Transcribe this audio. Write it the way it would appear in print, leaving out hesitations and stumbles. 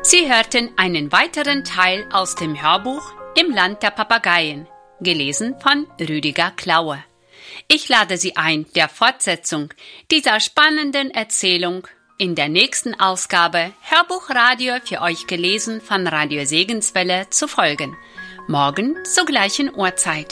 Sie hörten einen weiteren Teil aus dem Hörbuch Im Land der Papageien, gelesen von Rüdiger Klaue. Ich lade Sie ein, der Fortsetzung dieser spannenden Erzählung in der nächsten Ausgabe Hörbuchradio für euch gelesen von Radio Segenswelle zu folgen. Morgen zur gleichen Uhrzeit.